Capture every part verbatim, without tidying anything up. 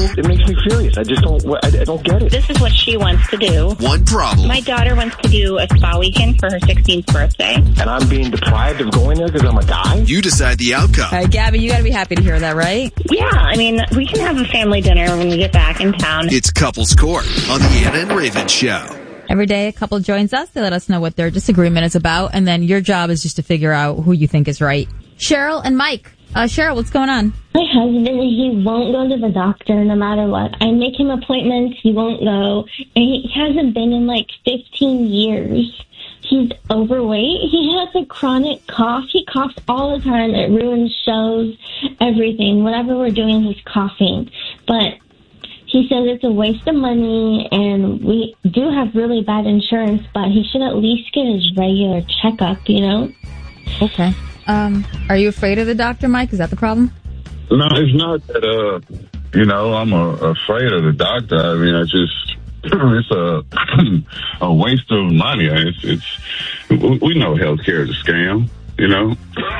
it makes me furious. I just don't, I, I don't get it. This is what she wants to do. One problem. My daughter wants to do a spa weekend for her sixteenth birthday. And I'm being deprived of going there because I'm a guy? You decide the outcome. All right, Gabby, you got to be happy to hear that, right? Yeah, I mean, we can have a family dinner when we get back in town. It's Couples Court on the Anna and Raven Show. Every day a couple joins us. They let us know what their disagreement is about, and then your job is just to figure out who you think is right. Cheryl and Mike. Uh, Cheryl, what's going on? My husband, he won't go to the doctor no matter what. I make him appointments, he won't go. And he hasn't been in like fifteen years. He's overweight. He has a chronic cough. He coughs all the time. It ruins shows, everything. Whatever we're doing, he's coughing. But he says it's a waste of money, and we do have really bad insurance, but he should at least get his regular checkup, you know? Okay. Um, are you afraid of the doctor, Mike? Is that the problem? No, it's not that, uh, you know, I'm uh, afraid of the doctor. I mean, I just, it's a, a waste of money. It's, it's, we know healthcare is a scam, you know?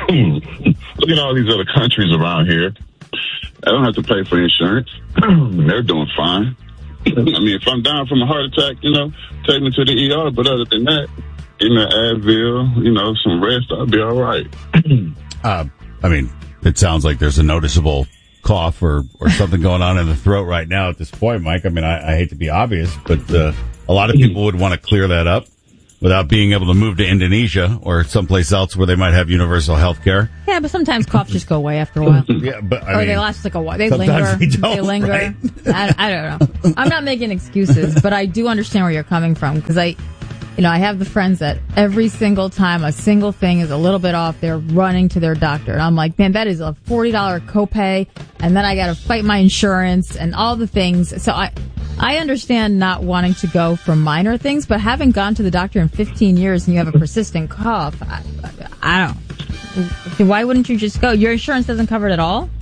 Look at all these other countries around here. I don't have to pay for insurance. They're doing fine. I mean, if I'm down from a heart attack, you know, take me to the E R. But other than that, in the Advil, you know, some rest, I'll be all right. uh, I mean, it sounds like there's a noticeable cough or, or something going on in the throat right now at this point, Mike. I mean, I, I hate to be obvious, but uh, a lot of people would want to clear that up without being able to move to Indonesia or someplace else where they might have universal health care. Yeah, but sometimes coughs just go away after a while. Yeah, but I or mean, they last like a while. They linger. They, don't, they linger. Right? I, I don't know. I'm not making excuses, but I do understand where you're coming from because I, you know, I have the friends that every single time a single thing is a little bit off, they're running to their doctor. And I'm like, man, that is a forty dollars copay, and then I got to fight my insurance and all the things. So I, I understand not wanting to go for minor things, but having gone to the doctor in fifteen years and you have a persistent cough, I, I don't. Why wouldn't you just go? Your insurance doesn't cover it at all?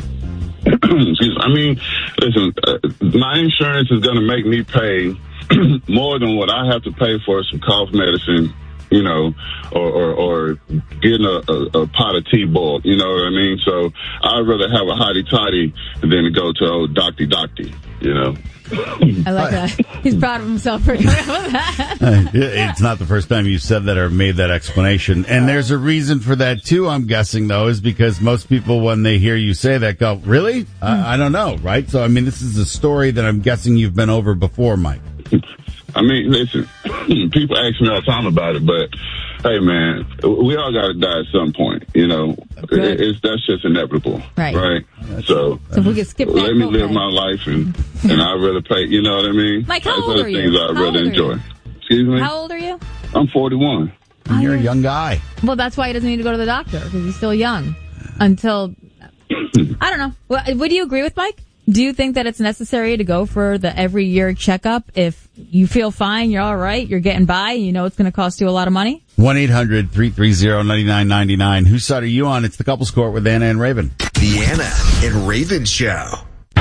I mean, listen, uh, my insurance is going to make me pay more than what I have to pay for some cough medicine, you know, or, or, or getting a, a, a pot of tea boiled, you know what I mean? So I'd rather have a hottie-toddy than to go to old docty-docty, you know? I like that. He's proud of himself for coming up with that. Uh, it's not the first time you said that or made that explanation. And there's a reason for that, too, I'm guessing, though, is because most people, when they hear you say that, go, really? Mm. Uh, I don't know, right? So, I mean, this is a story that I'm guessing you've been over before, Mike. I mean, listen, people ask me all the time about it, but hey, man, we all got to die at some point, you know. It, it's that's just inevitable, right? Right. So, so if we could skip that let me okay. live my life, and and I'd rather pay. You know what I mean? Mike, how There's old other are you? things I'd how rather enjoy. You? Excuse me. How old are you? I'm forty-one. Oh, You're a young guy. Well, that's why he doesn't need to go to the doctor because he's still young. Until I don't know. Well, would you agree with Mike? Do you think that it's necessary to go for the every year checkup if you feel fine, you're all right, you're getting by, you know it's going to cost you a lot of money? one eight hundred three three zero nine nine nine nine. Whose side are you on? It's the Couples Court with Anna and Raven. The Anna and Raven Show.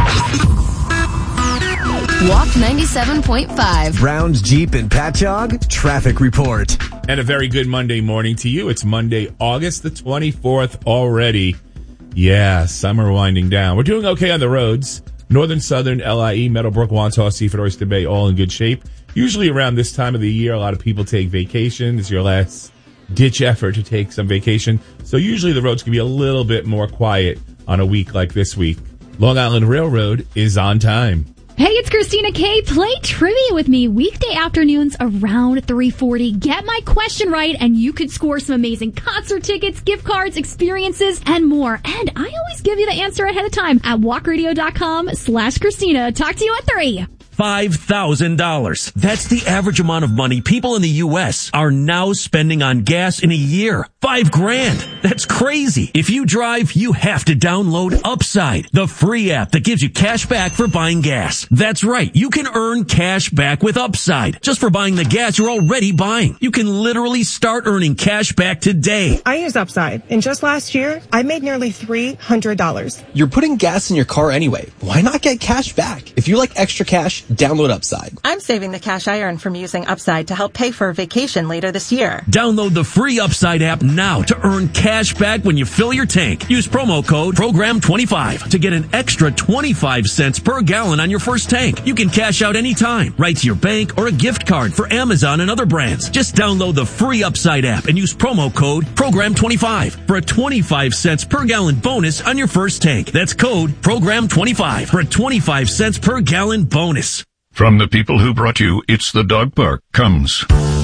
Walk ninety-seven point five. Browns, Jeep, and Patchogue traffic report. And a very good Monday morning to you. It's Monday, August the twenty-fourth already. Yeah, summer winding down. We're doing okay on the roads. Northern, Southern, L I E, Meadowbrook, Wantagh, Seaford, Oyster Bay, all in good shape. Usually around this time of the year, a lot of people take vacation. It's your last ditch effort to take some vacation. So usually the roads can be a little bit more quiet on a week like this week. Long Island Railroad is on time. Hey, it's Christina K. Play trivia with me weekday afternoons around three forty. Get my question right, and you could score some amazing concert tickets, gift cards, experiences, and more. And I always give you the answer ahead of time at walkradio.com slash Christina. Talk to you at three. five thousand dollars. That's the average amount of money people in the U S are now spending on gas in a year. Five grand. That's crazy. If you drive, you have to download Upside, the free app that gives you cash back for buying gas. That's right. You can earn cash back with Upside just for buying the gas you're already buying. You can literally start earning cash back today. I use Upside, and just last year, I made nearly three hundred dollars. You're putting gas in your car anyway. Why not get cash back? If you like extra cash, Download Upside. I'm saving the cash I earn from using Upside to help pay for a vacation later this year. Download the free Upside app now to earn cash back when you fill your tank. Use promo code program twenty-five to get an extra twenty-five cents per gallon on your first tank. You can cash out anytime, right to your bank or a gift card for Amazon and other brands. Just download the free Upside app and use promo code program twenty-five for a twenty-five cents per gallon bonus on your first tank. That's code program twenty-five for a twenty-five cents per gallon bonus. From the people who brought you It's the Dog Park comes